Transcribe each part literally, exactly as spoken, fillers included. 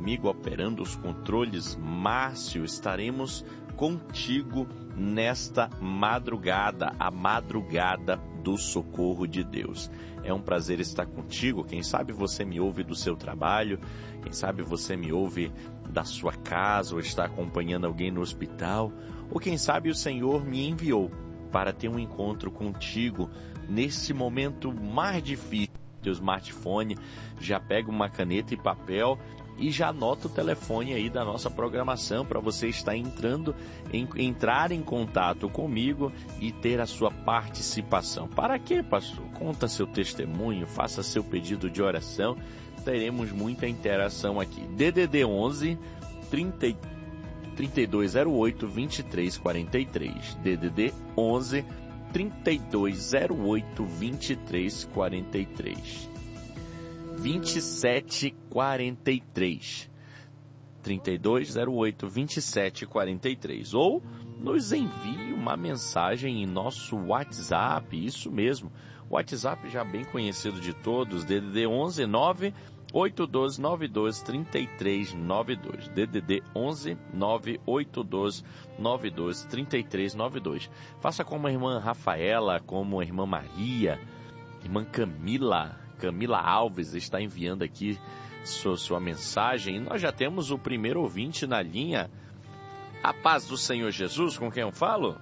comigo operando os controles. Márcio, estaremos contigo nesta madrugada, a madrugada do socorro de Deus. É um prazer estar contigo. Quem sabe você me ouve do seu trabalho, quem sabe você me ouve da sua casa ou está acompanhando alguém no hospital, ou quem sabe o Senhor me enviou para ter um encontro contigo nesse momento mais difícil. Teu smartphone, já pega uma caneta e papel e já anota o telefone aí da nossa programação para você estar entrando, em, entrar em contato comigo e ter a sua participação. Para quê, pastor? Conta seu testemunho, faça seu pedido de oração, teremos muita interação aqui. D D D onze, trinta, trinta e dois zero oito, vinte e três quarenta e três. D D D onze, trinta e dois zero oito, vinte e três quarenta e três. vinte e sete quarenta e três. trinta e dois zero oito, vinte e sete quarenta e três. Ou nos envie uma mensagem em nosso WhatsApp, isso mesmo. WhatsApp já bem conhecido de todos, D D D onze nove oito um dois nove dois três três nove dois. D D D onze nove oito dois nove dois três três nove dois. Faça como a irmã Rafaela, como a irmã Maria, irmã Camila, Camila Alves está enviando aqui sua, sua mensagem. E nós já temos o primeiro ouvinte na linha. A paz do Senhor Jesus, com quem eu falo?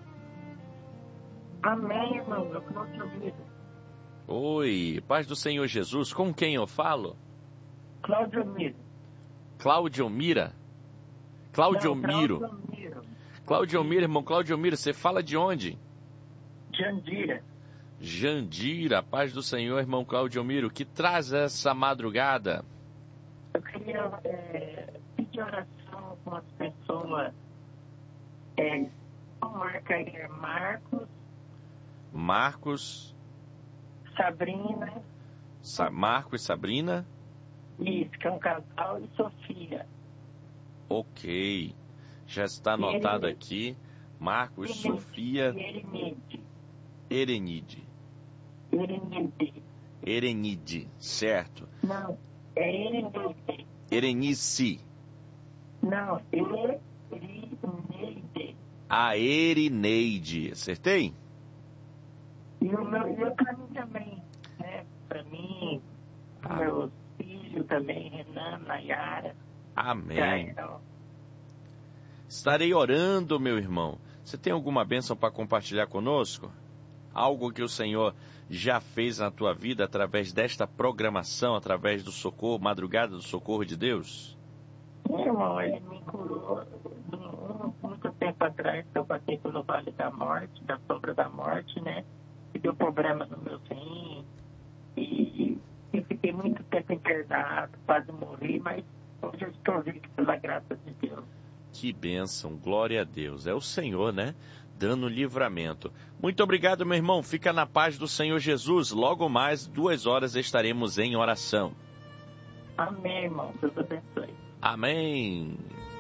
Amém, irmão. Eu não te ouvi. Oi, paz do Senhor Jesus, com quem eu falo? Cláudio Miro. Cláudio Mira? Cláudio Miro. Cláudio Miro, irmão Cláudio Miro, você fala de onde? Jandira. Jandira, paz do Senhor, irmão Cláudio Miro, que traz essa madrugada? Eu queria é, pedir oração com as pessoas. É, marca aí Marcos. Marcos. Sabrina. Sa- Marcos e Sabrina. Isso, que é um casal, e Sofia. Ok. Já está anotado aqui. Marcos, Erenide. Sofia. Erenide. Erenide. Erenide. Erenide, certo. Não, é Erenide. Erenice. Não, Erineide. A Erineide. Acertei? E o meu, e eu pra mim também, né? Pra mim, Ah. meus filhos também, Renan, Nayara. Amém. Gael. Estarei orando, meu irmão. Você tem alguma bênção para compartilhar conosco? Algo que o Senhor já fez na tua vida através desta programação, através do socorro, madrugada do socorro de Deus? Meu irmão, ele me curou muito, muito tempo atrás, que eu passei pelo Vale da Morte, da Sombra da Morte, né? E deu problema no meu rim. E eu fiquei muito tempo internado, quase morri, mas hoje eu estou vivo pela graça de Deus. Que bênção, glória a Deus. É o Senhor, né? Dando livramento. Muito obrigado, meu irmão. Fica na paz do Senhor Jesus. Logo mais, duas horas, estaremos em oração. Amém, irmão. Deus abençoe. Amém.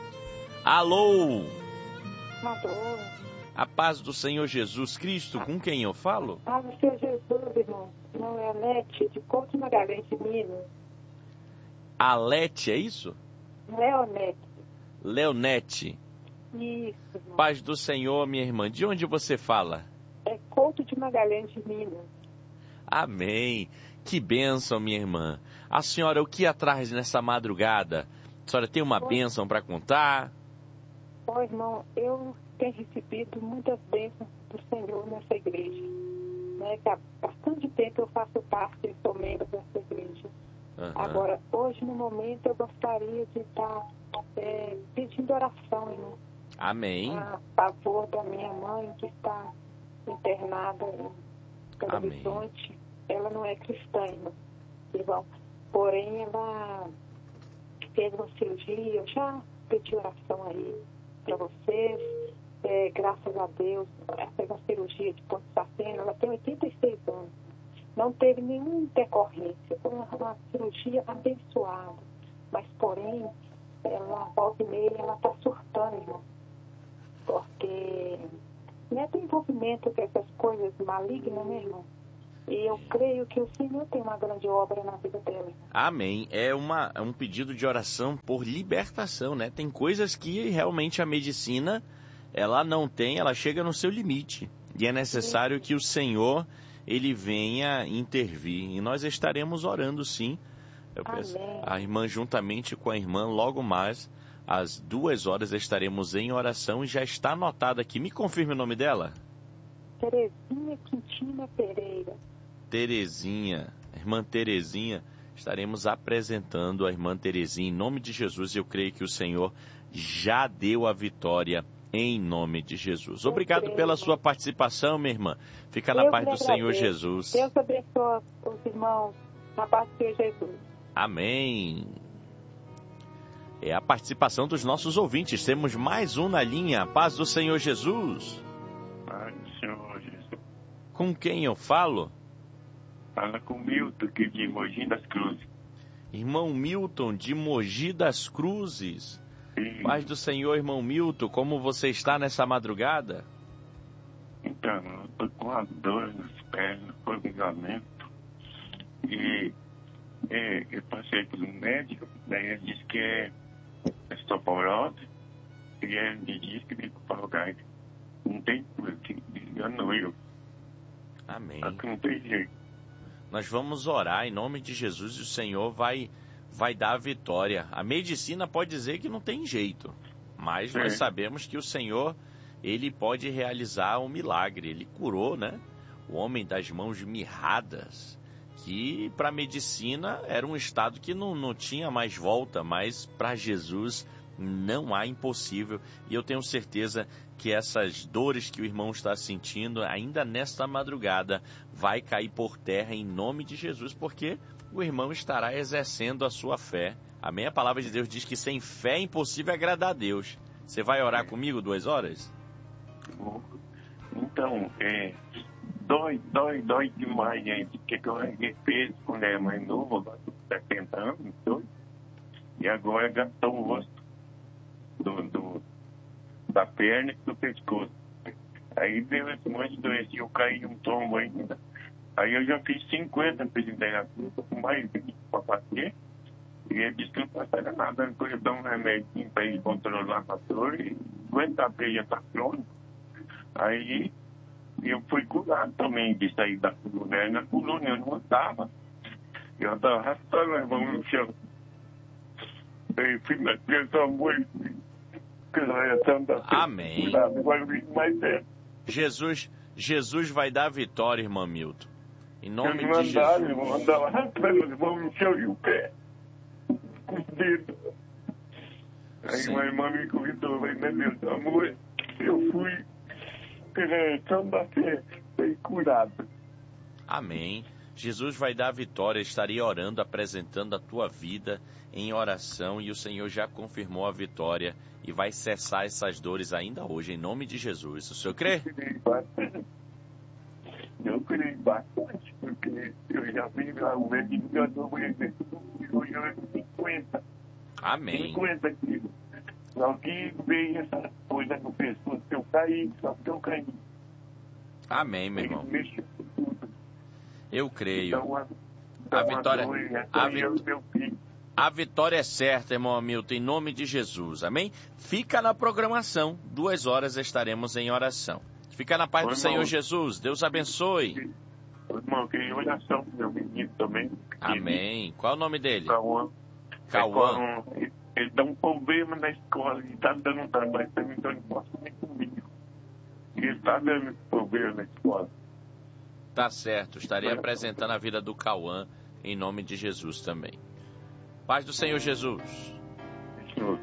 Alô? Alô? A paz do Senhor Jesus Cristo, com quem eu falo? Paz do Senhor Jesus, irmão. Não é a Lete, de Couto Magalhães, de Minas. Alete, é isso? Leonete. Leonete. Isso, irmão. Paz do Senhor, minha irmã. De onde você fala? É Couto de Magalhães, de Minas. Amém. Que bênção, minha irmã. A senhora, o que atrás nessa madrugada? A senhora tem uma bênção para contar? Ó, irmão, eu tenho recebido muitas bênçãos do Senhor nessa igreja. Né? Que há bastante tempo eu faço parte e sou membro dessa igreja. Uhum. Agora, hoje, no momento, eu gostaria de estar é, pedindo oração, irmão. Amém. A favor da minha mãe, que está internada em Belo Horizonte. Ela não é cristã, irmão. Irmão. Porém, ela fez uma cirurgia. Eu já pedi oração aí para vocês. É, graças a Deus, ela fez uma cirurgia de ponto saceno. Ela tem oitenta e seis anos. Não teve nenhuma intercorrência. Foi uma, uma cirurgia abençoada. Mas, porém, ela, volta e meia, ela está surtando, irmão. Porque né, tem envolvimento com essas coisas malignas, né, irmão? E eu creio que o Senhor tem uma grande obra na vida dela. Amém. É, uma, é um pedido de oração por libertação, né? Tem coisas que realmente a medicina, ela não tem, ela chega no seu limite. E é necessário que o Senhor, ele venha intervir. E nós estaremos orando, sim. Eu peço, a irmã, juntamente com a irmã, logo mais, às duas horas, estaremos em oração. E já está anotado aqui. Me confirme o nome dela? Terezinha Quintina Pereira. Terezinha, irmã Terezinha, estaremos apresentando a irmã Terezinha em nome de Jesus. Eu creio que o Senhor já deu a vitória em nome de Jesus. Obrigado pela sua participação, minha irmã. Fica na paz do Senhor Jesus. Deus abençoe os irmãos na paz do Senhor Jesus. Amém. É a participação dos nossos ouvintes. Temos mais um na linha. Paz do Senhor Jesus. Paz do Senhor Jesus. Com quem eu falo? Fala com o Milton, aqui de Mogi das Cruzes. Irmão Milton, de Mogi das Cruzes. Sim. Paz do Senhor, irmão Milton, como você está nessa madrugada? Então, eu estou com a dor nas pernas, formigamento. E é, eu passei pelo médico, daí ele disse que é osteoporose, e ele me disse que fica para lugar. Não tem coisa, que engano eu. Amém. Aqui não tem jeito. Nós vamos orar em nome de Jesus e o Senhor vai, vai dar a vitória. A medicina pode dizer que não tem jeito, mas nós sabemos que o Senhor, ele pode realizar um milagre. Ele curou, né, o homem das mãos mirradas, que para a medicina era um estado que não, não tinha mais volta, mas para Jesus não há impossível. E eu tenho certeza que essas dores que o irmão está sentindo, ainda nesta madrugada, vai cair por terra em nome de Jesus, porque o irmão estará exercendo a sua fé. Amém? A palavra de Deus diz que sem fé é impossível agradar a Deus. Você vai orar comigo duas horas? Então, é, dói, dói, dói demais, gente, porque eu erguei peso quando era mais novo, agora estou com setenta anos, dois, e agora gastou o rosto do, do, da perna e do pescoço. Aí deu esse monte de doença e eu caí em um tombo ainda. Aí eu já fiz cinquenta presidentes, estou com mais vinte para fazer. E ele disse que não passa nada, depois eu dou um remedinho para ele controlar a dor e aguentar a já está crônico. Aí eu fui curado também de sair da coluna. Na coluna eu não andava. Eu estava arrastando as mãos no chão. Aí fui na criança muito. Amém. Jesus, Jesus vai dar a vitória, irmão Milton. Em nome de Jesus. Eu não andava arrastando as mãos no chão e o pé. Com os dedos. Aí uma irmã me convidou, mas meu Deus, amor, eu fui pela ação da fé, fui curado. Amém. Jesus vai dar a vitória. Estaria orando, apresentando a tua vida em oração e o Senhor já confirmou a vitória e vai cessar essas dores ainda hoje, em nome de Jesus. O senhor crê? Eu creio bastante, porque eu já fiz lá o médico que eu estou hoje eu estou cinquenta. Amém. cinquenta quilos. Só que veio essa coisa no pescoço que eu caí, só que eu caí. Amém, meu irmão. Mexeu tudo. Eu creio. Então, a, a vitória, a, vi... meu filho. a vitória é certa, irmão Hamilton, em nome de Jesus. Amém? Fica na programação. Duas horas estaremos em oração. Fica na paz Ô, do irmão, Senhor Jesus. Deus abençoe. Ô, irmão, queria oração pro meu menino também. Amém. Ele... Qual é o nome dele? Cauã. Cauã. É, ele dá um problema na escola. Ele está dando um trabalho para mim, então ele não posso nem comigo. Ele está dando problema na escola. Tá certo. Estarei é. apresentando a vida do Cauã em nome de Jesus também. Paz do Senhor Jesus. Senhor.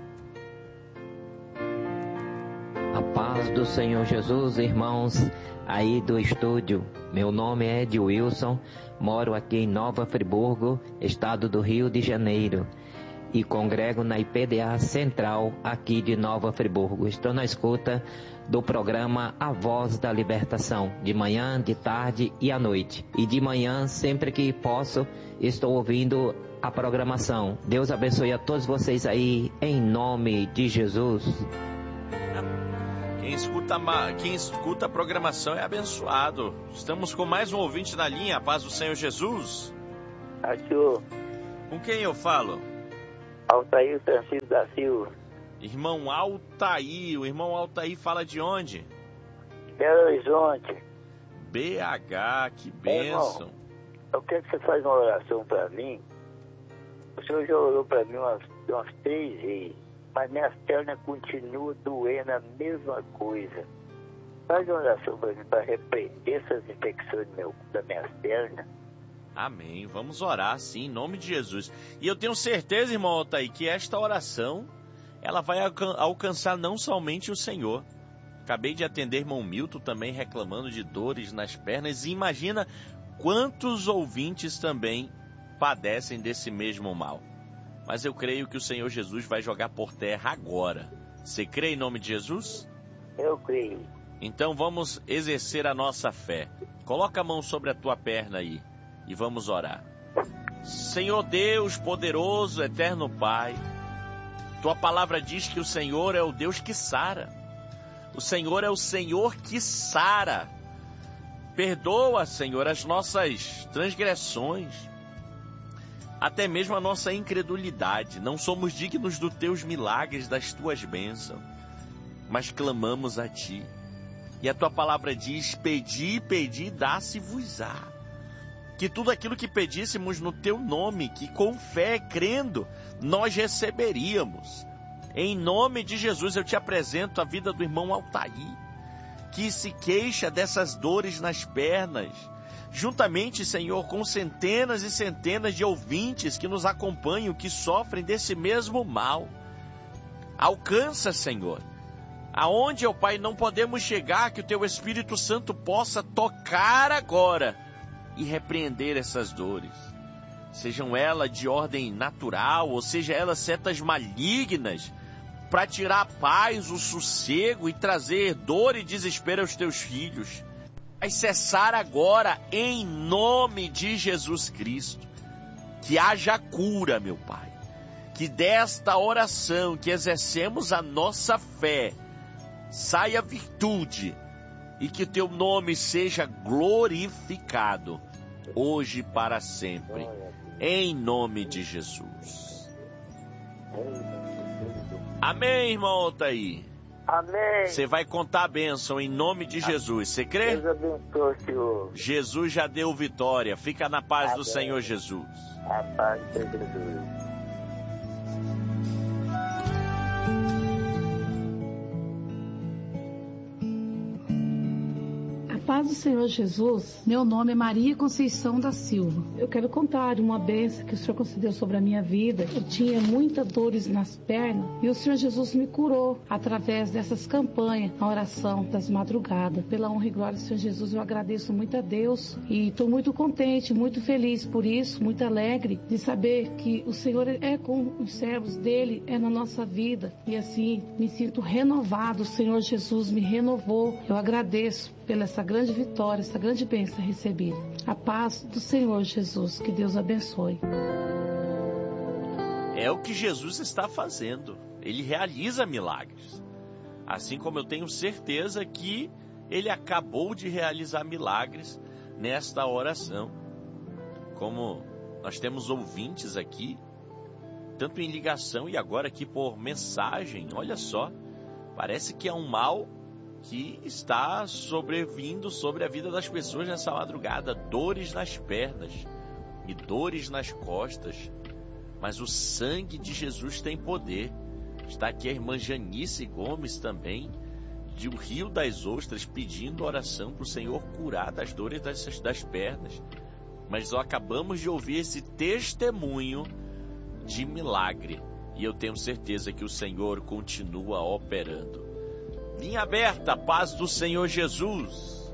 A paz do Senhor Jesus, irmãos, aí do estúdio. Meu nome é Ed Wilson, moro aqui em Nova Friburgo, estado do Rio de Janeiro, e congrego na I P D A Central aqui de Nova Friburgo. Estou na escuta do programa A Voz da Libertação, de manhã, de tarde e à noite. E de manhã, sempre que posso, estou ouvindo a programação. Deus abençoe a todos vocês aí, em nome de Jesus. Quem escuta, quem escuta a programação é abençoado. Estamos com mais um ouvinte na linha. A paz do Senhor Jesus. Achou. Com quem eu falo? Altair Francisco da Silva. Irmão Altair. O irmão Altair fala de onde? Belo Horizonte. B H, que bênção. Irmão, eu quero que você faça uma oração para mim. O senhor já orou para mim umas, umas três vezes, mas minhas pernas continuam doendo a mesma coisa. Faz uma oração para mim, para repreender essas infecções do meu, das minhas pernas. Amém. Vamos orar, sim, em nome de Jesus. E eu tenho certeza, irmão Altair, que esta oração, ela vai alcan- alcançar não somente o Senhor. Acabei de atender irmão Milton também reclamando de dores nas pernas. E imagina quantos ouvintes também padecem desse mesmo mal. Mas eu creio que o Senhor Jesus vai jogar por terra agora. Você crê em nome de Jesus? Eu creio. Então vamos exercer a nossa fé. Coloca a mão sobre a tua perna aí e vamos orar. Senhor Deus poderoso, eterno Pai, tua palavra diz que o Senhor é o Deus que sara. O Senhor é o Senhor que sara. Perdoa, Senhor, as nossas transgressões, até mesmo a nossa incredulidade. Não somos dignos dos teus milagres, das tuas bênçãos, mas clamamos a ti. E a tua palavra diz: pedi, pedi, dá-se-vos-á. Que tudo aquilo que pedíssemos no teu nome, que com fé, crendo, nós receberíamos. Em nome de Jesus, eu te apresento a vida do irmão Altair, que se queixa dessas dores nas pernas, juntamente, Senhor, com centenas e centenas de ouvintes que nos acompanham, que sofrem desse mesmo mal. Alcança, Senhor, aonde, ó Pai, não podemos chegar, que o Teu Espírito Santo possa tocar agora e repreender essas dores. Sejam elas de ordem natural, ou seja elas setas malignas, para tirar a paz, o sossego e trazer dor e desespero aos Teus filhos. Vai cessar agora, em nome de Jesus Cristo. Que haja cura, meu Pai. Que desta oração que exercemos a nossa fé, saia virtude e que o Teu nome seja glorificado, hoje e para sempre. Em nome de Jesus. Amém, irmão Altair. Amém. Você vai contar a bênção em nome de Jesus. Você crê? Deus abençoe, Senhor. Jesus já deu vitória. Fica na paz do Amém. Senhor Jesus. A paz de Jesus. Paz do Senhor Jesus, meu nome é Maria Conceição da Silva. Eu quero contar uma bênção que o Senhor concedeu sobre a minha vida. Eu tinha muitas dores nas pernas e o Senhor Jesus me curou através dessas campanhas, a oração das madrugadas. Pela honra e glória do Senhor Jesus, eu agradeço muito a Deus e estou muito contente, muito feliz por isso, muito alegre de saber que o Senhor é com os servos dele, é na nossa vida. E assim, me sinto renovado. O Senhor Jesus me renovou. Eu agradeço pela essa grande vitória, essa grande bênção recebida. A paz do Senhor Jesus, que Deus abençoe. É o que Jesus está fazendo. Ele realiza milagres. Assim como eu tenho certeza que Ele acabou de realizar milagres nesta oração. Como nós temos ouvintes aqui, tanto em ligação e agora aqui por mensagem, olha só, parece que é um mal que está sobrevindo sobre a vida das pessoas nessa madrugada. Dores nas pernas e dores nas costas. Mas o sangue de Jesus tem poder. Está aqui a irmã Janice Gomes também, de o Rio das Ostras, pedindo oração para o Senhor curar das dores das, das pernas. Mas nós acabamos de ouvir esse testemunho de milagre. E eu tenho certeza que o Senhor continua operando. Linha aberta, paz do Senhor Jesus.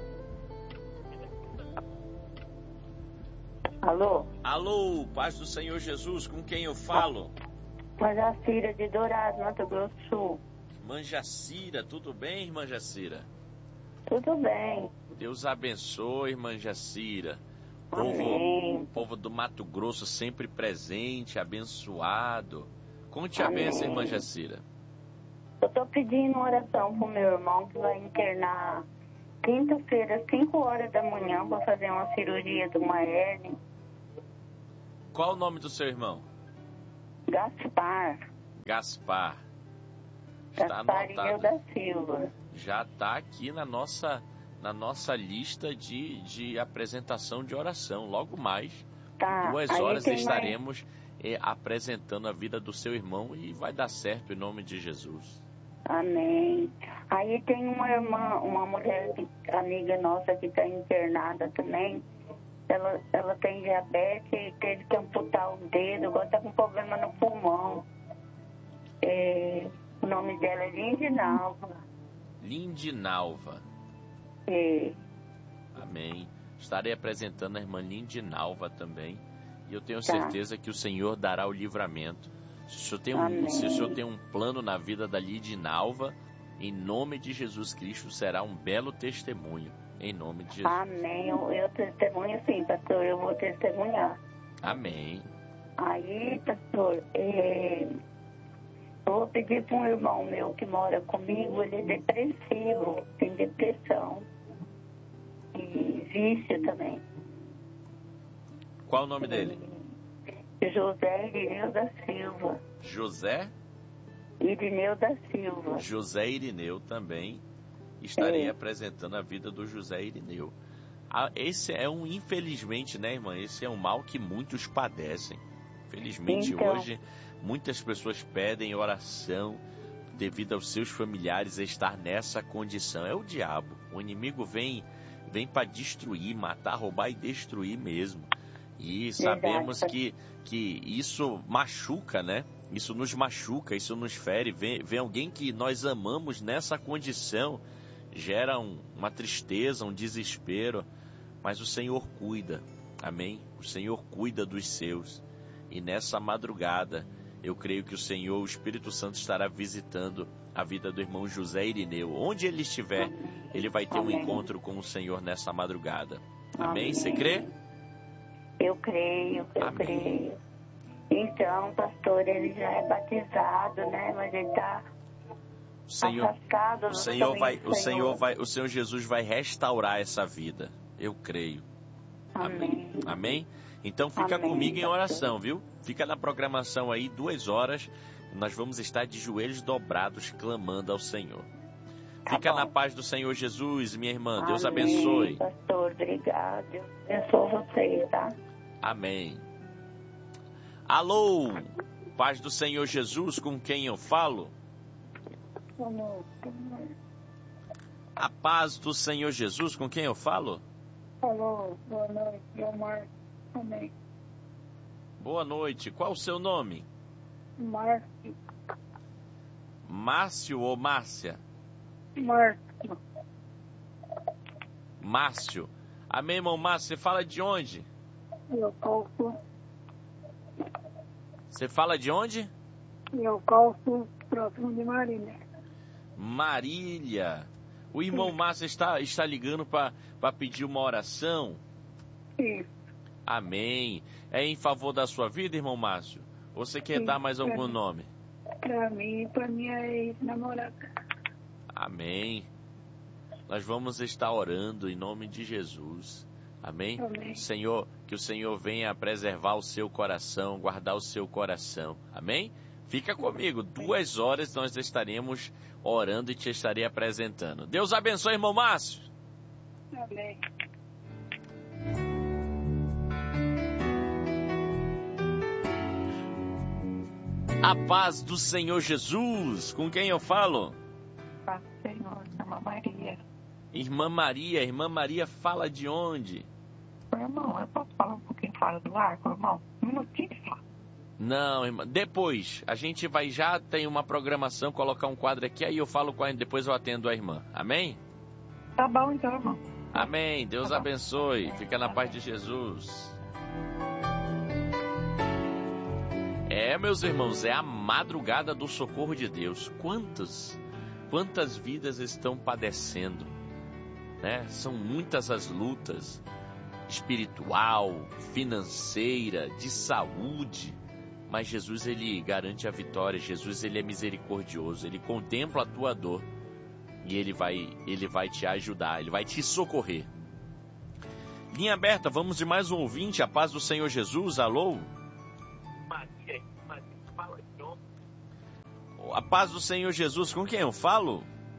Alô? Alô, paz do Senhor Jesus, com quem eu falo? Manjacira de Dourado, Mato Grosso do Sul. Irmã Jacira, tudo bem, irmã Jacira? Tudo bem. Deus abençoe, irmã Jacira. Povo, Amém. povo do Mato Grosso sempre presente, abençoado. Conte a Amém. bênção, irmã Jacira. Eu estou pedindo oração pro meu irmão que vai internar quinta-feira, cinco horas da manhã, para fazer uma cirurgia de uma hérnia. Qual o nome do seu irmão? Gaspar. Gaspar. Está Gasparinho anotado. da Silva. Já está aqui na nossa, na nossa lista de, de apresentação de oração. Logo mais, Tá. duas Aí horas tem estaremos mais... eh, apresentando a vida do seu irmão e vai dar certo em nome de Jesus. Amém. Aí tem uma irmã, uma mulher que, amiga nossa que está internada também. Ela, ela tem diabetes e teve que amputar o dedo, agora está com problema no pulmão. É, o nome dela é Lindinalva. Lindinalva. É. Amém. Estarei apresentando a irmã Lindinalva também. E eu tenho Tá. certeza que o Senhor dará o livramento. Se o senhor tem um, se o senhor tem um plano na vida da Lindinalva, em nome de Jesus Cristo, será um belo testemunho. Em nome de Jesus. Amém. Eu, eu testemunho sim, pastor. Eu vou testemunhar. Amém. Aí, pastor, é, eu vou pedir para um irmão meu que mora comigo, ele é depressivo, tem depressão e vício também. Qual o nome dele? José Irineu da Silva. José? Irineu da Silva. José Irineu também. Estarei É. apresentando a vida do José Irineu. Ah, esse é um, infelizmente, né, irmã? Esse é um mal que muitos padecem. Infelizmente, Então. hoje, muitas pessoas pedem oração devido aos seus familiares estar nessa condição. É o diabo. O inimigo vem, vem para destruir, matar, roubar e destruir mesmo. E sabemos que, que isso machuca, né? Isso nos machuca, isso nos fere. Vem, vem alguém que nós amamos nessa condição, gera um, uma tristeza, um desespero. Mas o Senhor cuida, amém? O Senhor cuida dos seus. E nessa madrugada, eu creio que o Senhor, o Espírito Santo, estará visitando a vida do irmão José Irineu. Onde ele estiver, ele vai ter um Amém. encontro com o Senhor nessa madrugada. Amém? Amém. Você crê? Eu creio, eu Amém. creio. Então, pastor, ele já é batizado, né? Mas ele está O Senhor, afastado o do Senhor caminho vai, do o Senhor vai, o Senhor Jesus vai restaurar essa vida. Eu creio. Amém. Amém? Então fica Amém, comigo em pastor. oração, viu? Fica na programação aí, duas horas. Nós vamos estar de joelhos dobrados, clamando ao Senhor. Tá Fica bom. na paz do Senhor Jesus, minha irmã. Deus Amém, abençoe. pastor, obrigado. Deus abençoe vocês, tá? Amém. Alô, paz do Senhor Jesus, com quem eu falo? A paz do Senhor Jesus, com quem eu falo? Alô, boa noite, eu Marcos. Amém. Boa noite. Qual o seu nome? Márcio. Márcio ou Márcia? Márcio. Márcio. Amém, irmão Márcio. Você fala de onde? Eu calço, Você fala de onde? eu calço próximo de Marília. Marília. O irmão Márcio está, está ligando para pedir uma oração? Isso. Amém. É em favor da sua vida, irmão Márcio? Ou você quer Sim, dar mais algum é. nome? Pra mim e pra minha ex-namorada. Amém. Nós vamos estar orando em nome de Jesus. Amém? Amém. Senhor, que o Senhor venha preservar o seu coração, guardar o seu coração. Amém? Fica comigo. Duas horas nós estaremos orando e te estarei apresentando. Deus abençoe, irmão Márcio. Amém. A paz do Senhor Jesus. Com quem eu falo? Paz do Senhor, irmã Maria. Irmã Maria. Irmã Maria fala de onde? Ô, irmão, eu posso falar um pouquinho fora do ar, com o irmão? Um minutinho só. Não, irmã. Depois, a gente vai já, tem uma programação, colocar um quadro aqui, aí eu falo com a depois eu atendo a irmã. Amém? Tá bom então, irmão. Amém. Deus Tá bom. abençoe. Fica na paz de Jesus. É, meus irmãos, é a madrugada do socorro de Deus. Quantas, quantas vidas estão padecendo, né? São muitas as lutas espiritual, financeira, de saúde. mas Jesus, ele garante a vitória. Jesus, ele é misericordioso, ele contempla a tua dor e ele vai, ele vai te ajudar, ele vai te socorrer. Linha aberta, vamos de mais um ouvinte. A paz do Senhor Jesus, alô? A paz do Senhor Jesus, com quem eu falo?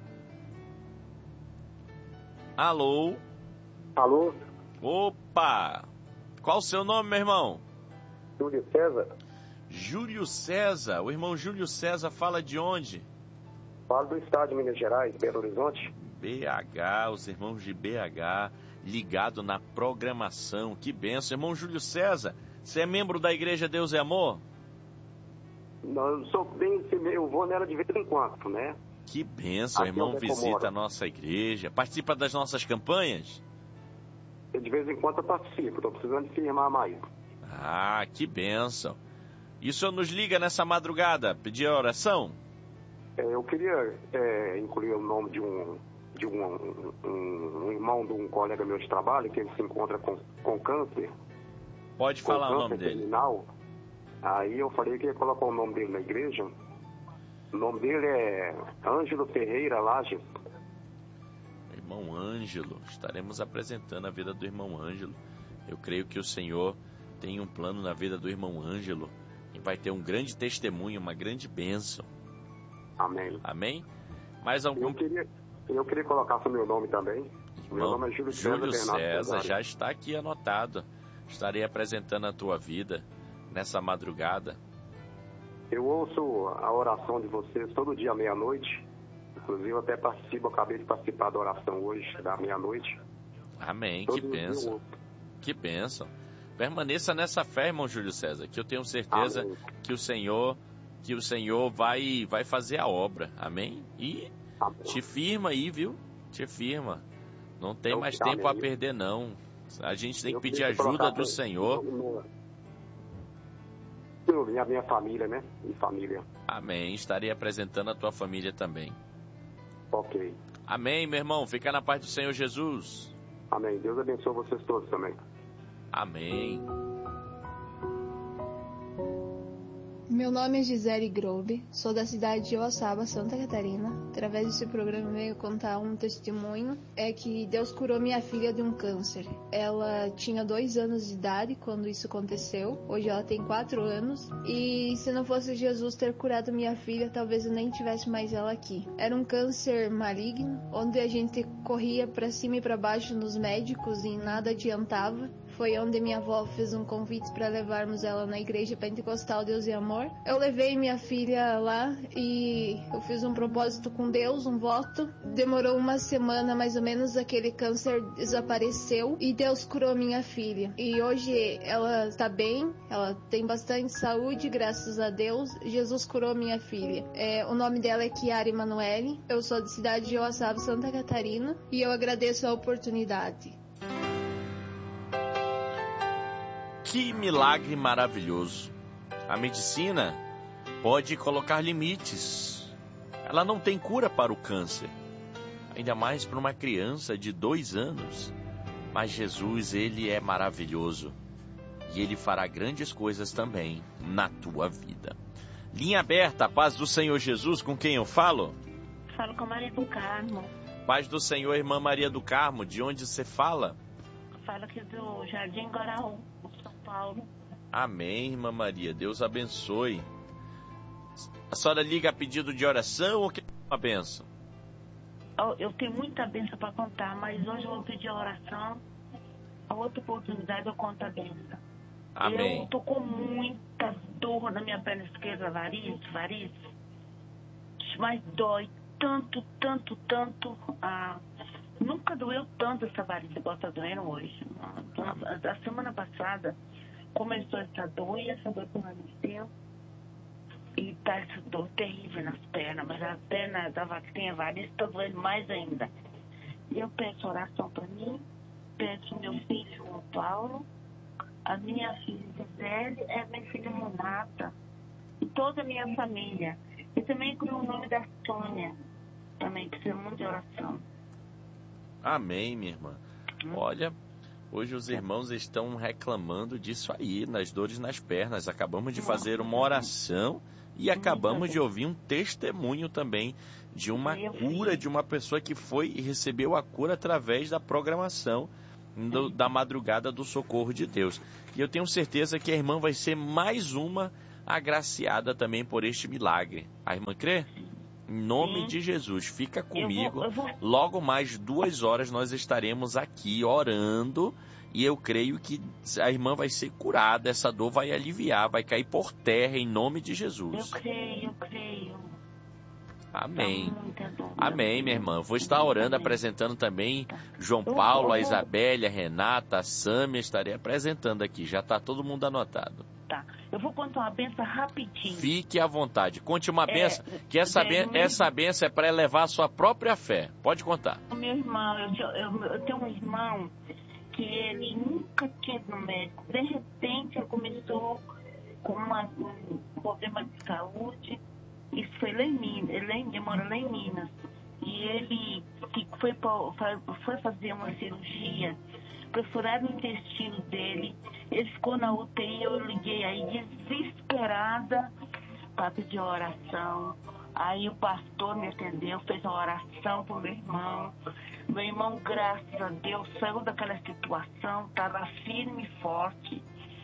Alô? Alô? Opa! Qual o seu nome, meu irmão? Júlio César. Júlio César. O irmão Júlio César fala de onde? Falo do estado de Minas Gerais, Belo Horizonte. B H, os irmãos de B H, ligado na programação. Que benção. Irmão Júlio César, você é membro da Igreja Deus é Amor? Não, eu sou bem, eu vou nela de vez em quando, né? Que benção, o irmão visita a nossa igreja, participa das nossas campanhas? De vez em quando eu participo, estou precisando de firmar mais. Ah, que benção. E o senhor nos liga nessa madrugada, pedir a oração? É, eu queria é, incluir o nome de um de um, um, um irmão de um colega meu de trabalho, que ele se encontra com, com câncer. Pode falar o nome dele. Terminal. Aí eu falei que ia colocar o nome dele na igreja. O nome dele é Ângelo Ferreira Lages. Irmão Ângelo, estaremos apresentando a vida do irmão Ângelo. Eu creio que o Senhor tem um plano na vida do irmão Ângelo e vai ter um grande testemunho, uma grande bênção. Amém. Amém? Mais algum... Eu queria, eu queria colocar o meu nome também. Irmão, meu nome é Júlio, Júlio César, César, já está aqui anotado. Estarei apresentando a tua vida nessa madrugada. Eu ouço a oração de vocês todo dia à meia-noite. Inclusive, eu até participo, eu acabei de participar da oração hoje, da meia-noite. Amém, todo que bênção. Que bênção. Permaneça nessa fé, irmão Júlio César, que eu tenho certeza Amém. que o Senhor, que o Senhor vai, vai fazer a obra. Amém? E Amém. Te firma aí, viu? Te firma. Não tem eu mais tempo a perder, não. A gente tem eu que pedir ajuda do Senhor. E a minha família, né? E família. Amém. Estarei apresentando a tua família também. Ok. Amém, meu irmão. Fica na paz do Senhor Jesus. Amém. Deus abençoe vocês todos também. Amém. Meu nome é Gisele Grove, sou da cidade de Oaçaba, Santa Catarina. Através desse programa eu venho contar um testemunho, é que Deus curou minha filha de um câncer. Ela tinha dois anos de idade quando isso aconteceu, hoje ela tem quatro anos, e se não fosse Jesus ter curado minha filha, talvez eu nem tivesse mais ela aqui. Era um câncer maligno, onde a gente corria para cima e para baixo nos médicos e nada adiantava. Foi onde minha avó fez um convite para levarmos ela na igreja pentecostal Deus e Amor. Eu levei minha filha lá e eu fiz um propósito com Deus, um voto. Demorou uma semana mais ou menos, aquele câncer desapareceu e Deus curou minha filha. E hoje ela está bem, ela tem bastante saúde, graças a Deus. Jesus curou minha filha. É, o nome dela é Chiara Emanuele. Eu sou da cidade de Oaçaba, Santa Catarina, e eu agradeço a oportunidade. Que milagre maravilhoso. A medicina pode colocar limites. Ela não tem cura para o câncer, ainda mais para uma criança de dois anos. Mas Jesus, ele é maravilhoso e ele fará grandes coisas também na tua vida. Linha aberta, a paz do Senhor Jesus, com quem eu falo? Falo com Maria do Carmo. Paz do Senhor, irmã Maria do Carmo, de onde você fala? Falo aqui do Jardim Guaraú, São Paulo. Amém, irmã Maria, Deus abençoe. A senhora liga a pedido de oração ou quer uma bênção? Oh, eu tenho muita bênção para contar, mas hoje eu vou pedir a oração. A outra oportunidade eu conto a bênção. Amém. Eu estou com muita dor na minha perna esquerda, varize, varize. Mas dói tanto, tanto, tanto. Ah, nunca doeu tanto essa varize, igual está doendo hoje. A semana passada começou essa dor e essa dor permaneceu. E tá essa dor terrível nas pernas, mas a perna da vaca que tem a varize está doendo mais ainda. E eu peço oração para mim, peço meu filho João Paulo, a minha filha Gisele, é minha filha Renata, e toda a minha família. E também inclui o nome da Sônia, também precisa muito de oração. Amém, minha irmã. Hum. Olha, Hoje os irmãos estão reclamando disso aí, nas dores nas pernas. Acabamos de fazer uma oração e acabamos de ouvir um testemunho também de uma cura de uma pessoa que foi e recebeu a cura através da programação do, da madrugada do socorro de Deus. E eu tenho certeza que a irmã vai ser mais uma agraciada também por este milagre. A irmã crê? Em nome Sim. de Jesus, fica comigo. Eu vou, eu vou... Logo mais duas horas nós estaremos aqui orando e eu creio que a irmã vai ser curada, essa dor vai aliviar, vai cair por terra em nome de Jesus. Eu creio, eu creio. Amém. Amém, minha irmã. Eu vou estar orando, apresentando também João Paulo, a Isabelle, a Renata, a Sâmia, estarei apresentando aqui. Já está todo mundo anotado. Tá. Eu vou contar uma benção rapidinho. Fique à vontade. Conte uma benção, é, que essa, é, ben, meu... essa benção é para elevar a sua própria fé. Pode contar. Meu irmão, eu, eu, eu tenho um irmão que ele nunca tinha ido no médico. De repente, ele começou com uma, um problema de saúde. Isso foi lá em Minas. Ele, ele mora lá em Minas. E ele foi, foi fazer uma cirurgia, perfuraram o intestino dele. Ele ficou na U T I, eu liguei aí desesperada para pedir oração. Aí o pastor me atendeu, fez uma oração para o meu irmão. Meu irmão, graças a Deus, saiu daquela situação, estava firme e forte.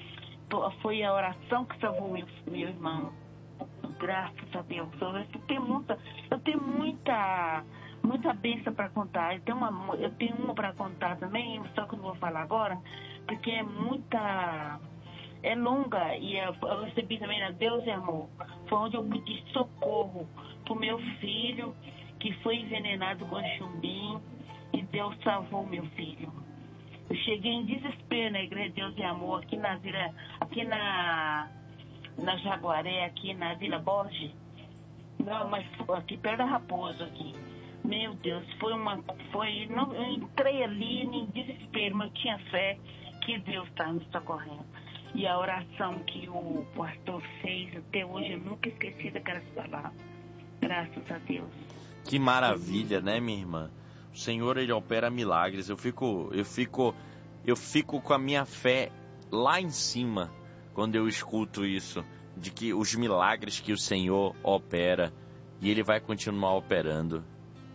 Foi a oração que salvou meu, meu irmão. Graças a Deus. Eu tenho muita, eu tenho muita, muita bênção para contar. Eu tenho uma, eu tenho uma para contar também, só que eu não vou falar agora, porque é muita, é longa, e eu, eu recebi também na Deus é Amor. Foi onde eu pedi socorro pro meu filho, que foi envenenado com chumbim, e Deus salvou meu filho. Eu cheguei em desespero na Igreja Deus é Amor, aqui na vila, aqui na, na Jaguaré, aqui na Vila Borges. Não, mas aqui perto da Raposo, aqui. Meu Deus, foi uma, foi, não, eu entrei ali em desespero, mas eu tinha fé que Deus está me socorrendo. E a oração que o pastor fez, até hoje eu nunca esqueci daquelas palavras. Graças a Deus. Que maravilha, né, minha irmã? O Senhor, Ele opera milagres. Eu fico, eu fico, eu fico com a minha fé lá em cima quando eu escuto isso, de que os milagres que o Senhor opera e Ele vai continuar operando.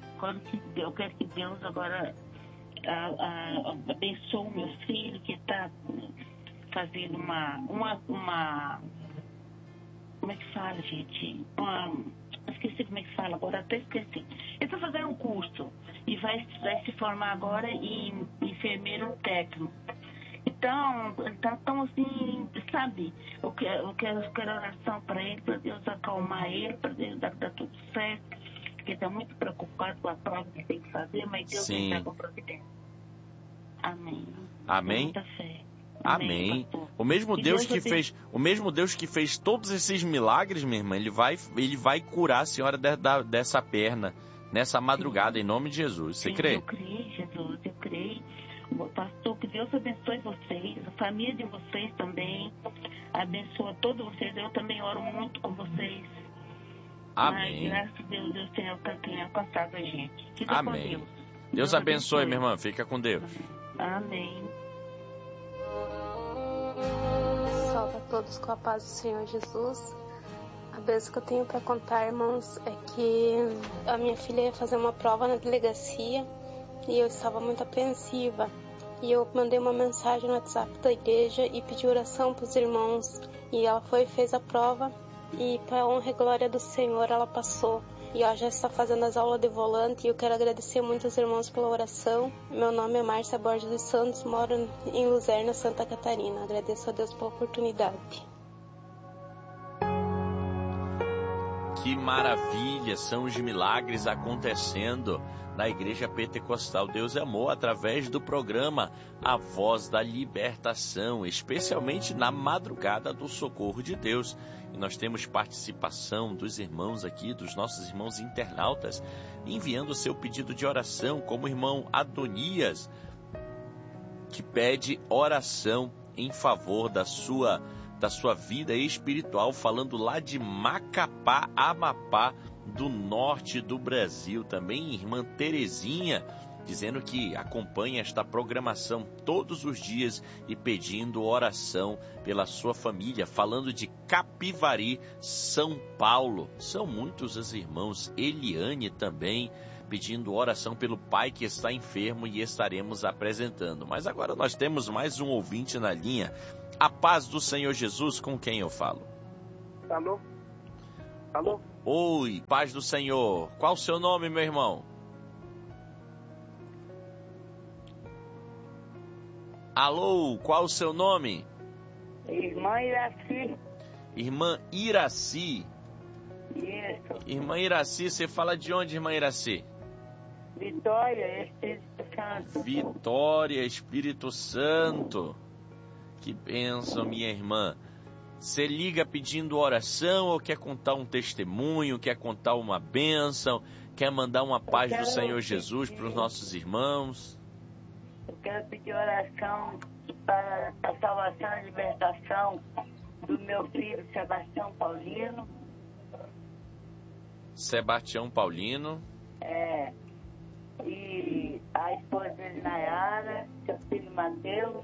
Eu quero que Deus agora abençoe o meu filho que está fazendo uma, uma, uma, como é que fala, gente? Uma, esqueci como é que fala, agora até esqueci. Ele está fazendo um curso e vai, vai se formar agora em enfermeiro técnico. Então, ele está tão assim, sabe? Eu quero, eu quero, eu quero oração para ele, para Deus acalmar ele, para Deus dar, dar tudo certo. Porque está muito preocupado com a prova que tem que fazer, mas Deus está com providência. Amém. Amém. Muita fé. Amém. Amém. O mesmo Deus, Deus que tem... fez, o mesmo Deus que fez todos esses milagres, minha irmã, ele vai, ele vai curar a senhora de, de, dessa perna nessa madrugada, sim, em nome de Jesus. Você sim, crê? Eu creio, Jesus, eu creio. Pastor, que Deus abençoe vocês, a família de vocês também. Abençoa todos vocês. Eu também oro muito com vocês. Amém. Mas, graças a Deus, Deus tem, tem alcançado a gente. Fica Amém. com Deus. Deus, Deus abençoe, abençoe, minha irmã. Fica com Deus. Amém. Salve a todos com a paz do Senhor Jesus. A bênção que eu tenho para contar, irmãos, é que a minha filha ia fazer uma prova na delegacia e eu estava muito apreensiva. E eu mandei uma mensagem no WhatsApp da igreja e pedi oração para os irmãos. E ela foi e fez a prova. E para a honra e glória do Senhor, ela passou. E ela já está fazendo as aulas de volante. E eu quero agradecer muito aos irmãos pela oração. Meu nome é Márcia Borges dos Santos, moro em Luzerna, Santa Catarina. Agradeço a Deus pela oportunidade. Que maravilha, são os milagres acontecendo na Igreja Pentecostal Deus é Amor, através do programa A Voz da Libertação, especialmente na madrugada do Socorro de Deus. E nós temos participação dos irmãos aqui, dos nossos irmãos internautas, enviando o seu pedido de oração, como o irmão Adonias, que pede oração em favor da sua da sua vida espiritual, falando lá de Macapá, Amapá, do norte do Brasil. Também irmã Terezinha, dizendo que acompanha esta programação todos os dias e pedindo oração pela sua família, falando de Capivari, São Paulo. São muitos os irmãos. Eliane também, pedindo oração pelo pai que está enfermo, e estaremos apresentando. Mas agora nós temos mais um ouvinte na linha. A paz do Senhor Jesus, com quem eu falo? Alô? Alô? Oi, paz do Senhor. Qual o seu nome, meu irmão? Alô, qual o seu nome? Irmã Iraci. Irmã Iraci. Isso. Irmã Iraci, você fala de onde, irmã Iraci? Vitória, Espírito Santo. Vitória, Espírito Santo. Que bênção, minha irmã. Você liga pedindo oração ou quer contar um testemunho, quer contar uma bênção, quer mandar uma paz do Senhor Jesus para os nossos irmãos? Eu quero pedir oração para a salvação e libertação do meu filho Sebastião Paulino. Sebastião Paulino. É. E a esposa dele, Nayara, seu filho Mateus.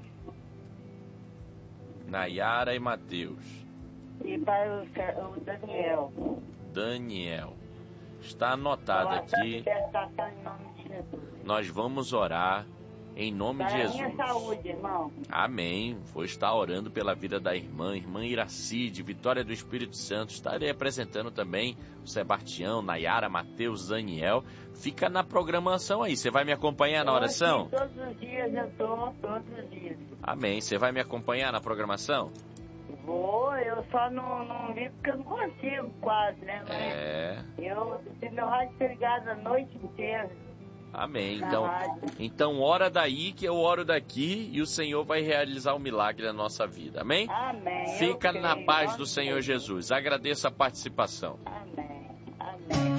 Nayara e Mateus. E para o, o Daniel. Daniel. Está anotado aqui. Libertação em nome de Jesus. Nós vamos orar em nome para de Jesus. Minha saúde, irmão. Amém. Vou estar orando pela vida da irmã, irmã Iraci, de Vitória do Espírito Santo. Estarei apresentando também o Sebastião, Nayara, Mateus, Daniel. Fica na programação aí. Você vai me acompanhar na oração? Eu, todos os dias eu estou, todos os dias. Amém. Você vai me acompanhar na programação? Vou, eu só não, não vi porque eu não consigo quase, né? Mas é. Eu tenho meu rádio ligado a noite inteira. Amém. Então, então ora daí que eu oro daqui e o Senhor vai realizar o milagre na nossa vida. Amém? Amém. Fica na paz do Senhor Jesus. Agradeço a participação. Amém. Amém.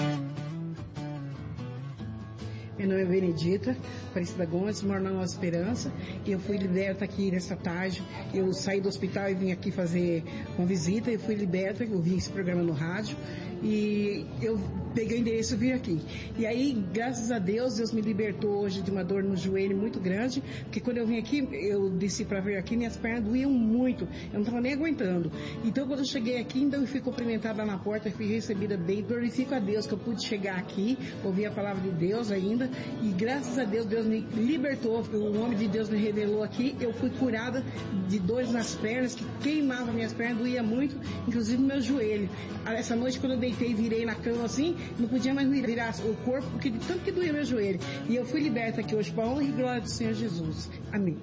Meu nome é Benedita Aparecida Gomes, moro na Nova Esperança. Eu fui liberta aqui nessa tarde. Eu saí do hospital e vim aqui fazer uma visita. Eu fui liberta, eu vi esse programa no rádio. E eu peguei o endereço e vim aqui. E aí, graças a Deus, Deus me libertou hoje de uma dor no joelho muito grande, porque quando eu vim aqui, eu desci para vir aqui, minhas pernas doíam muito, eu não estava nem aguentando. Então, quando eu cheguei aqui, então eu fui cumprimentada na porta, fui recebida bem, glorifico a Deus que eu pude chegar aqui, ouvir a palavra de Deus ainda, e graças a Deus, Deus me libertou, o nome de Deus me revelou aqui, eu fui curada de dores nas pernas, que queimava minhas pernas, doía muito, inclusive meu joelho. Essa noite, quando eu deitei, virei na cama assim, não podia mais virar o corpo, porque de tanto que doía meu joelho. E eu fui liberta aqui hoje, para a honra e glória do Senhor Jesus. Amém.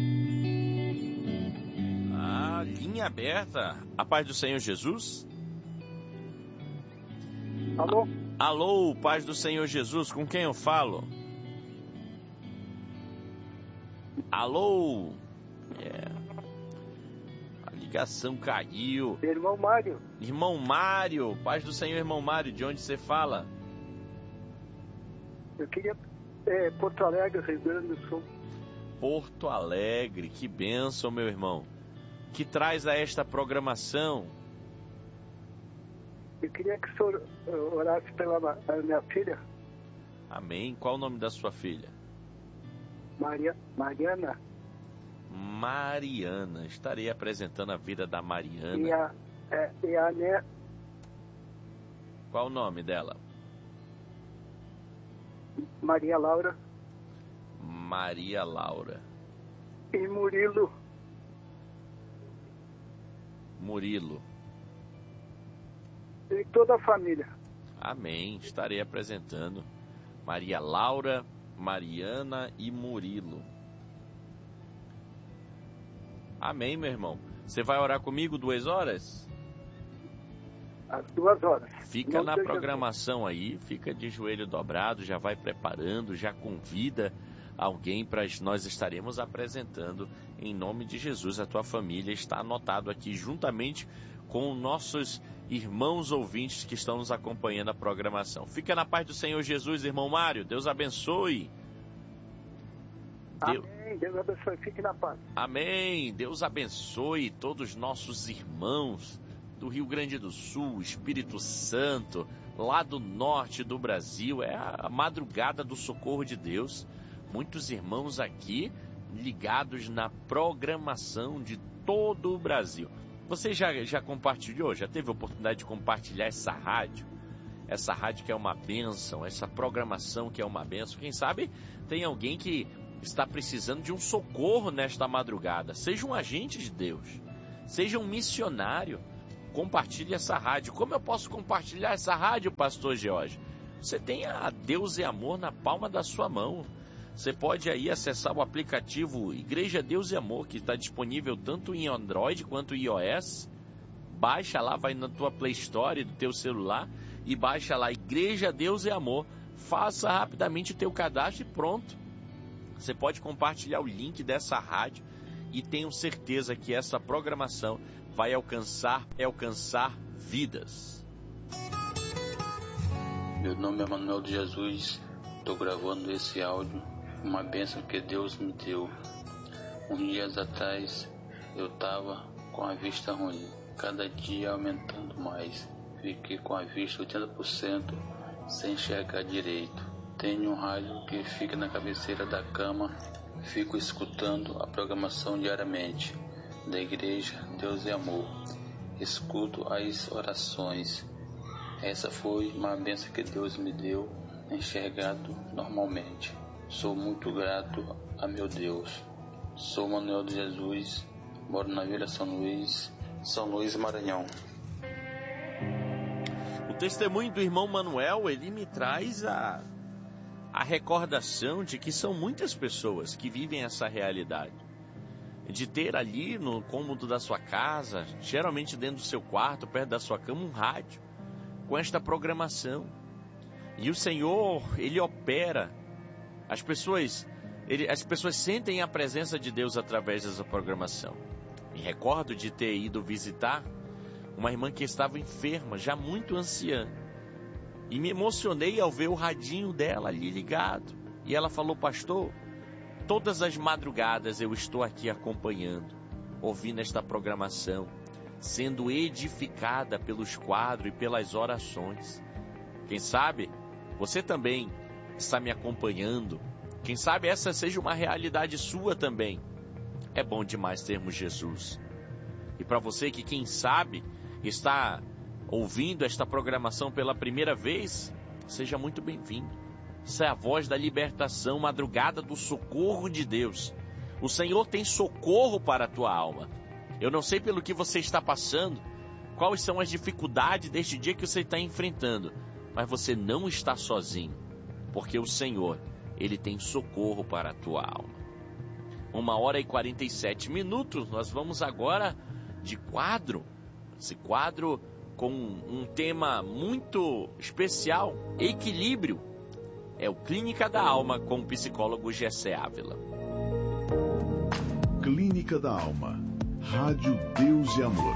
Ah, linha aberta. A paz do Senhor Jesus. Alô? Alô, paz do Senhor Jesus, com quem eu falo? Alô? É. A ligação caiu. Irmão Mário. Irmão Mário, paz do Senhor, irmão Mário, de onde você fala? Eu queria... É, Porto Alegre, Rio Grande do Sul. Porto Alegre, que bênção, meu irmão. Que traz a esta programação? Eu queria que o senhor orasse pela minha filha. Amém. Qual o nome da sua filha? Maria, Mariana. Mariana. Estarei apresentando a vida da Mariana. E a, é, e a né? Qual o nome dela? Maria Laura. Maria Laura. E Murilo. Murilo. E toda a família. Amém. Estarei apresentando Maria Laura, Mariana e Murilo. Amém, meu irmão. Você vai orar comigo duas horas? Às duas horas. Fica na programação aí, fica de joelho dobrado, já vai preparando, já convida alguém para nós estaremos apresentando em nome de Jesus. A tua família está anotado aqui juntamente com nossos irmãos ouvintes que estão nos acompanhando a programação. Fica na paz do Senhor Jesus, irmão Mário. Deus abençoe. Deus... Amém. Deus abençoe. Fique na paz. Amém. Deus abençoe todos os nossos irmãos do Rio Grande do Sul, Espírito Santo, lá do norte do Brasil. É a madrugada do socorro de Deus. Muitos irmãos aqui ligados na programação de todo o Brasil. Você já, já compartilhou, já teve a oportunidade de compartilhar essa rádio? Essa rádio que é uma bênção, essa programação que é uma bênção. Quem sabe tem alguém que está precisando de um socorro nesta madrugada. Seja um agente de Deus, seja um missionário. Compartilhe essa rádio. Como eu posso compartilhar essa rádio, pastor George? Você tem a Deus e Amor na palma da sua mão. Você pode aí acessar o aplicativo Igreja Deus e Amor, que está disponível tanto em Android quanto em iOS. Baixa lá, vai na tua Play Store do teu celular e baixa lá Igreja Deus e Amor. Faça rapidamente o teu cadastro e pronto. Você pode compartilhar o link dessa rádio e tenho certeza que essa programação vai alcançar, alcançar vidas. Meu nome é Manuel de Jesus, estou gravando esse áudio, uma bênção que Deus me deu. Uns dias atrás eu estava com a vista ruim, cada dia aumentando mais. Fiquei com a vista oitenta por cento sem enxergar direito. Tenho um rádio que fica na cabeceira da cama, fico escutando a programação diariamente da Igreja Deus e Amor. Escuto as orações. Essa foi uma bênção que Deus me deu, enxergado normalmente. Sou muito grato a meu Deus. Sou Manuel de Jesus, moro na Vila São Luís, São Luís, Maranhão. O testemunho do irmão Manuel, ele me traz a, a recordação de que são muitas pessoas que vivem essa realidade. De ter ali no cômodo da sua casa, geralmente dentro do seu quarto, perto da sua cama, um rádio com esta programação. E o Senhor, Ele opera. As pessoas, ele, as pessoas sentem a presença de Deus através dessa programação. Me recordo de ter ido visitar uma irmã que estava enferma, já muito anciã. E me emocionei ao ver o radinho dela ali ligado. E ela falou: pastor, todas as madrugadas eu estou aqui acompanhando, ouvindo esta programação, sendo edificada pelos quadros e pelas orações. Quem sabe você também está me acompanhando. Quem sabe essa seja uma realidade sua também. É bom demais termos Jesus. E para você que, quem sabe, está ouvindo esta programação pela primeira vez, seja muito bem-vindo. Essa é a voz da libertação, madrugada do socorro de Deus. O Senhor tem socorro para a tua alma. Eu não sei pelo que você está passando, quais são as dificuldades deste dia que você está enfrentando, mas você não está sozinho, porque o Senhor, Ele tem socorro para a tua alma. Uma hora e quarenta e sete minutos, nós vamos agora de quadro, esse quadro com um tema muito especial, equilíbrio. É o Clínica da Alma com o psicólogo Gessé Ávila. Clínica da Alma, Rádio Deus e Amor.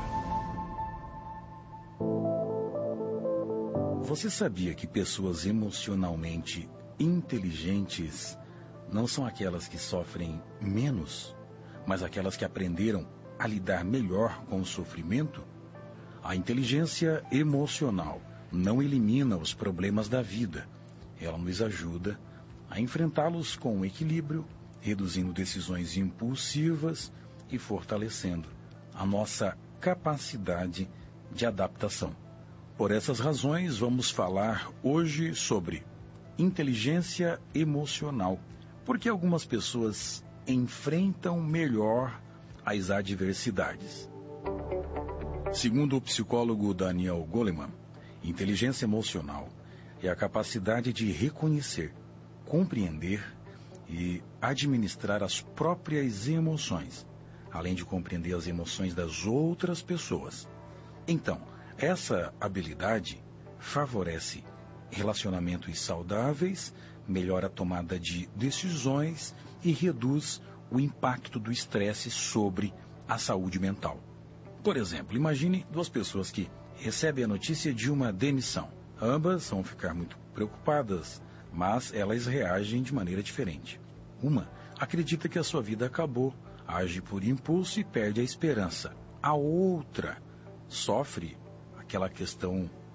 Você sabia que pessoas emocionalmente inteligentes não são aquelas que sofrem menos, mas aquelas que aprenderam a lidar melhor com o sofrimento? A inteligência emocional não elimina os problemas da vida. Ela nos ajuda a enfrentá-los com equilíbrio, reduzindo decisões impulsivas e fortalecendo a nossa capacidade de adaptação. Por essas razões, vamos falar hoje sobre inteligência emocional, porque algumas pessoas enfrentam melhor as adversidades. Segundo o psicólogo Daniel Goleman, inteligência emocional é a capacidade de reconhecer, compreender e administrar as próprias emoções, além de compreender as emoções das outras pessoas. Então, essa habilidade favorece relacionamentos saudáveis, melhora a tomada de decisões e reduz o impacto do estresse sobre a saúde mental. Por exemplo, imagine duas pessoas que recebem a notícia de uma demissão. Ambas vão ficar muito preocupadas, mas elas reagem de maneira diferente. Uma acredita que a sua vida acabou, age por impulso e perde a esperança. A outra sofre aquela questão,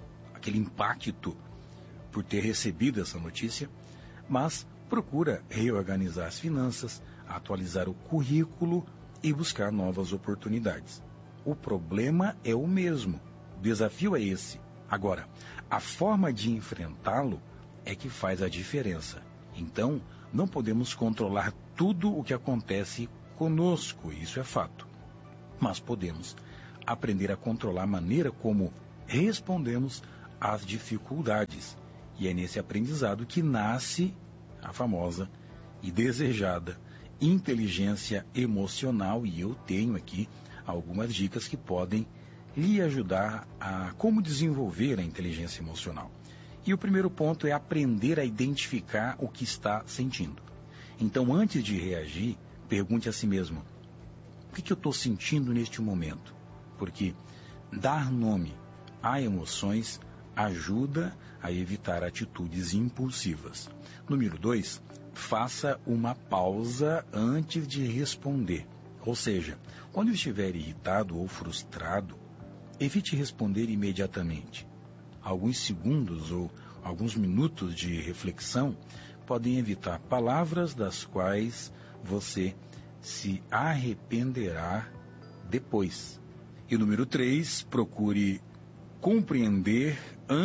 aquele impacto por ter recebido essa notícia, mas procura reorganizar as finanças, atualizar o currículo e buscar novas oportunidades. O problema é o mesmo, o desafio é esse. Agora, a forma de enfrentá-lo é que faz a diferença. Então, não podemos controlar tudo o que acontece conosco, isso é fato. Mas podemos aprender a controlar a maneira como respondemos às dificuldades. E é nesse aprendizado que nasce a famosa e desejada inteligência emocional. E eu tenho aqui algumas dicas que podem lhe ajudar a como desenvolver a inteligência emocional. E o primeiro ponto é aprender a identificar o que está sentindo. Então, antes de reagir, pergunte a si mesmo: o que, que eu estou sentindo neste momento? Porque dar nome a emoções ajuda a evitar atitudes impulsivas. Número dois, faça uma pausa antes de responder. Ou seja, quando estiver irritado ou frustrado, evite responder imediatamente. Alguns segundos ou alguns minutos de reflexão podem evitar palavras das quais você se arrependerá depois. E número três, procure compreender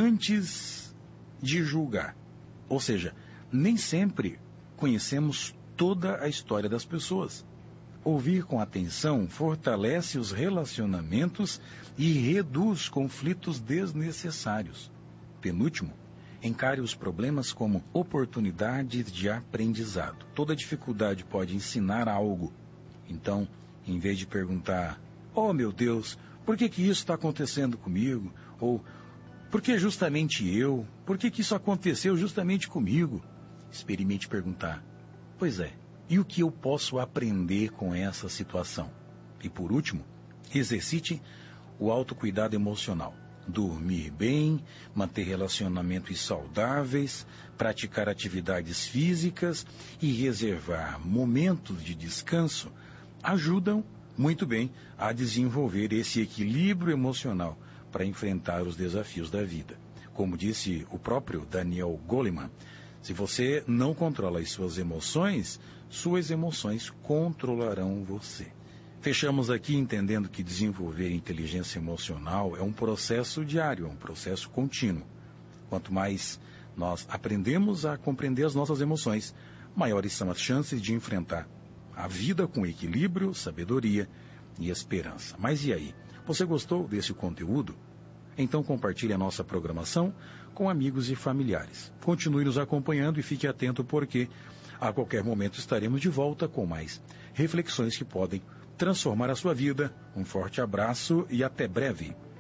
antes de julgar. Ou seja, nem sempre conhecemos toda a história das pessoas. Ouvir com atenção fortalece os relacionamentos e reduz conflitos desnecessários. Penúltimo, encare os problemas como oportunidades de aprendizado. Toda dificuldade pode ensinar algo. Então, em vez de perguntar: oh meu Deus, por que que isso está acontecendo comigo? Ou, por que justamente eu? Por que que isso aconteceu justamente comigo? Experimente perguntar: pois é, e o que eu posso aprender com essa situação? E por último, exercite o autocuidado emocional. Dormir bem, manter relacionamentos saudáveis, praticar atividades físicas e reservar momentos de descanso ajudam muito bem a desenvolver esse equilíbrio emocional para enfrentar os desafios da vida. Como disse o próprio Daniel Goleman, se você não controla as suas emoções, suas emoções controlarão você. Fechamos aqui entendendo que desenvolver inteligência emocional é um processo diário, é um processo contínuo. Quanto mais nós aprendemos a compreender as nossas emoções, maiores são as chances de enfrentar a vida com equilíbrio, sabedoria e esperança. Mas e aí? Você gostou desse conteúdo? Então compartilhe a nossa programação com amigos e familiares. Continue nos acompanhando e fique atento, porque a qualquer momento estaremos de volta com mais reflexões que podem transformar a sua vida. Um forte abraço e até breve.